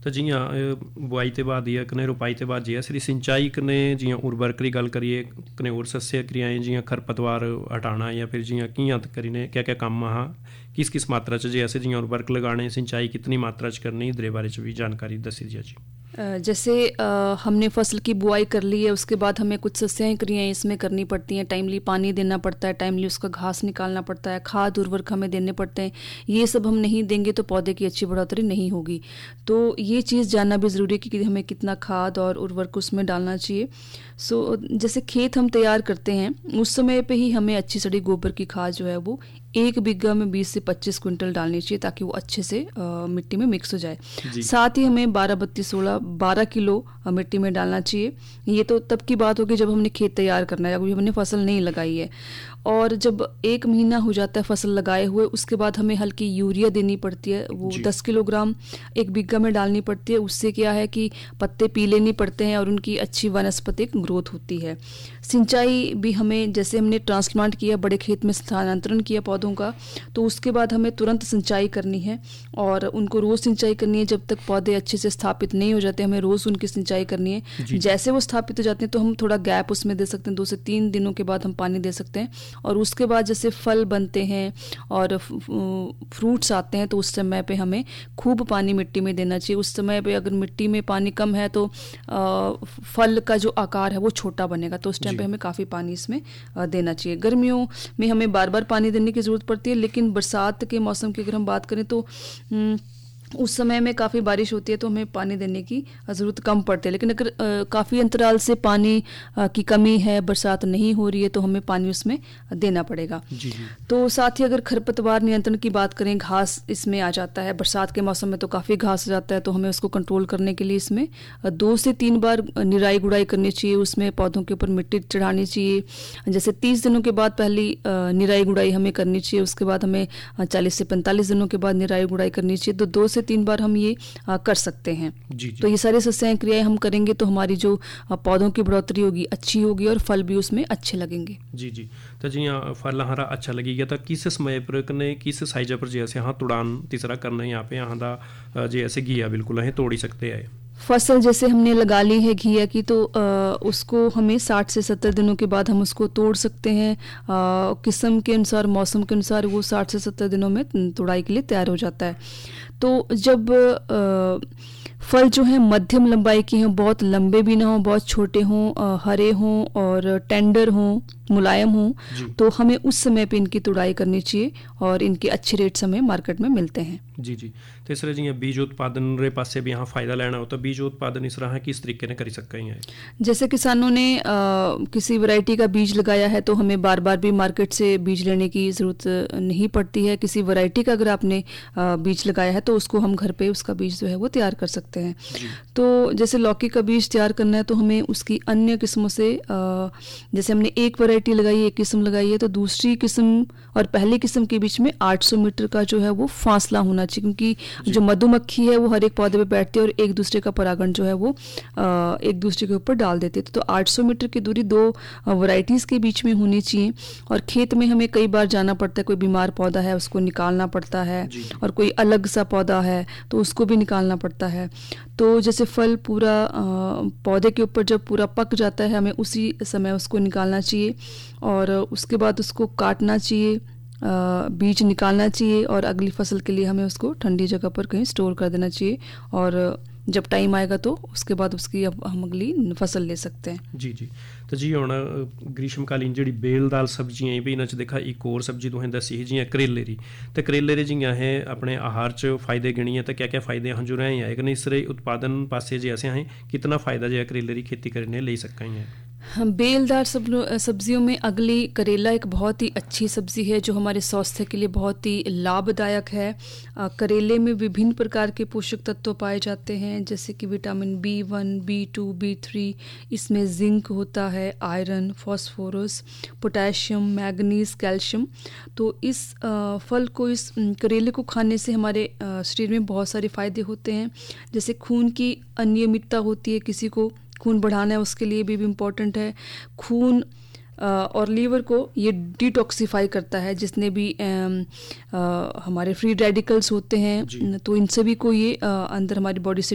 तो जियां बुआई के बाद या कने रोपाई के बाद जी असली सिंचाई कने जियां उर्वरक की गल करिए कने और सस्य क्रियाएं जियां खरपतवार हटाना या फिर जियां कियां करीने क्या क्या काम हाँ किस किस मात्रा च जे ऐसे जियां उर्वरक लगाने सिंचाई कितनी मात्रा च करनी इधरे बारे च भी जानकारी दसी दीजिए जी। जैसे हमने फसल की बुआई कर ली है, उसके बाद हमें कुछ सस्याएं क्रियाएं इसमें करनी पड़ती हैं। टाइमली पानी देना पड़ता है, टाइमली उसका घास निकालना पड़ता है, खाद उर्वरक हमें देने पड़ते हैं। ये सब हम नहीं देंगे तो पौधे की अच्छी बढ़ोतरी नहीं होगी। तो ये चीज़ जानना भी ज़रूरी है कि हमें कितना खाद और उर्वरक उसमें डालना चाहिए। जैसे खेत हम तैयार करते हैं उस समय पे ही हमें अच्छी सड़ी गोबर की खाद जो है वो 1 बीघा में 20 से 25 क्विंटल डालनी चाहिए, ताकि वो अच्छे से मिट्टी में मिक्स हो जाए। साथ ही हमें 12 किलो मिट्टी में डालना चाहिए। ये तो तब की बात होगी जब हमने खेत तैयार करना है, अभी हमने फसल नहीं लगाई है। और जब 1 महीना हो जाता है फसल लगाए हुए, उसके बाद हमें हल्की यूरिया देनी पड़ती है, वो 10 किलोग्राम 1 बीघा में डालनी पड़ती है। उससे क्या है कि पत्ते पीले नहीं पड़ते हैं और उनकी अच्छी वनस्पतिक ग्रोथ होती है। सिंचाई भी हमें, जैसे हमने ट्रांसप्लांट किया, बड़े खेत में स्थानांतरण किया पौधों का, तो उसके बाद हमें तुरंत सिंचाई करनी है और उनको रोज़ सिंचाई करनी है। जब तक पौधे अच्छे से स्थापित नहीं हो जाते हमें रोज़ उनकी सिंचाई करनी है। जैसे वो स्थापित हो जाते हैं तो हम थोड़ा गैप उसमें दे सकते हैं, 2 से 3 दिनों के बाद हम पानी दे सकते हैं। और उसके बाद जैसे फल बनते हैं और फ्रूट्स आते हैं तो उस समय पे हमें खूब पानी मिट्टी में देना चाहिए। उस समय पे अगर मिट्टी में पानी कम है तो फल का जो आकार है वो छोटा बनेगा, तो उस टाइम पे हमें काफ़ी पानी इसमें देना चाहिए। गर्मियों में हमें बार बार पानी देने की ज़रूरत पड़ती है, लेकिन बरसात के मौसम की अगर हम बात करें तो उस समय में काफ़ी बारिश होती है तो हमें पानी देने की ज़रूरत कम पड़ती है। लेकिन अगर काफ़ी अंतराल से पानी की कमी है, बरसात नहीं हो रही है, तो हमें पानी उसमें देना पड़ेगा। तो साथ ही अगर खरपतवार नियंत्रण की बात करें, घास इसमें आ जाता है। बरसात के मौसम में तो काफ़ी घास आ जाता है, तो हमें उसको कंट्रोल करने के लिए इसमें 2 से 3 बार निराई गुड़ाई करनी चाहिए। उसमें पौधों के ऊपर मिट्टी चढ़ानी चाहिए। जैसे 30 दिनों के बाद पहली निराई गुड़ाई हमें करनी चाहिए, उसके बाद हमें 40 से 45 दिनों के बाद निराई गुड़ाई करनी चाहिए। तो 2 से 3 बार हम ये कर सकते हैं। तो ये सारी सस्याएं क्रियाएं हम करेंगे तो हमारी जो पौधों की बढ़ोतरी होगी अच्छी होगी और फल भी उसमें अच्छे लगेंगे। जी तो जी फल हमारा अच्छा लगेगा तो किस समय पर कने किस साइज पर जैसे हाँ तुड़ान तीसरा करना यहाँ पे यहाँ दा जैसे घिया बिल्कुल है तोड़ी सकते हैं। फसल जैसे हमने लगा ली है घिया की, तो उसको हमें 60 से 70 दिनों के बाद हम उसको तोड़ सकते हैं। किस्म के अनुसार, मौसम के अनुसार वो 60 से 70 दिनों में तुड़ाई के लिए तैयार हो जाता है। तो जब फल जो हैं मध्यम लंबाई के हों, बहुत लंबे भी ना हों, बहुत छोटे हों, हरे हों और टेंडर हों, मुलायम हों, तो हमें उस समय पे इनकी तुड़ाई करनी चाहिए और इनके अच्छे रेट्स हमें मार्केट में मिलते हैं। जी तो इस तरह जी बीज उत्पादन रे पासे भी यहाँ फ़ायदा लेना हो तो बीज उत्पादन इस तरह किस तरीके ने कर सकते हैं। जैसे किसानों ने किसी वैरायटी का बीज लगाया है तो हमें बार बार भी मार्केट से बीज लेने की ज़रूरत नहीं पड़ती है। किसी वैरायटी का अगर आपने बीज लगाया है तो उसको हम घर पे उसका बीज जो है वो तैयार कर सकते हैं। तो जैसे लौकी का बीज तैयार करना है तो हमें उसकी अन्य किस्मों से, जैसे हमने एक वैरायटी लगाई, एक किस्म लगाई है, तो दूसरी किस्म और पहली किस्म के बीच में 800 मीटर का जो है वो फासला होना चाहिए, क्योंकि जो मधुमक्खी है वो हर एक पौधे पे बैठती है और एक दूसरे का परागण जो है वो एक दूसरे के ऊपर डाल देते थे। तो 800 मीटर की दूरी 2 वैरायटीज़ के बीच में होनी चाहिए। और खेत में हमें कई बार जाना पड़ता है, कोई बीमार पौधा है उसको निकालना पड़ता है और कोई अलग सा पौधा है तो उसको भी निकालना पड़ता है। तो जैसे फल पूरा पौधे के ऊपर जब पूरा पक जाता है हमें उसी समय उसको निकालना चाहिए और उसके बाद उसको काटना चाहिए, बीज निकालना चाहिए और अगली फसल के लिए हमें उसको ठंडी जगह पर कहीं स्टोर कर देना चाहिए और जब टाइम आएगा तो उसके बाद उसकी हम अगली फसल ले सकते हैं। जी तो जी हुण ग्रीष्मकालीन जी बेलदार सब्जियां भी इन्हां च देखा एक और सब्जी तुसें दसी जियां करेले तो करेले जियां है अपने आहार च फायदे गिणिए तो क्या क्या फायदे हैं जो रहे हैं कि इस उत्पादन पासे जे ऐसे हैं कितना फायदा जो है करेले की खेती करने ले सकते हैं। बेलदार सब्जियों में अगली करेला एक बहुत ही अच्छी सब्ज़ी है जो हमारे स्वास्थ्य के लिए बहुत ही लाभदायक है। करेले में विभिन्न प्रकार के पोषक तत्व पाए जाते हैं जैसे कि विटामिन B1, B2, B3, इसमें जिंक होता है, iron, phosphorus, potassium, manganese, calcium. तो इस फल को, इस करेले को खाने से हमारे शरीर में बहुत सारे फ़ायदे होते हैं। जैसे खून की अनियमितता होती है, किसी को खून बढ़ाना है उसके लिए भी इम्पॉर्टेंट है। खून और लीवर को ये डिटॉक्सिफाई करता है, जितने भी हमारे फ्री रेडिकल्स होते हैं तो इन सभी को ये अंदर हमारी बॉडी से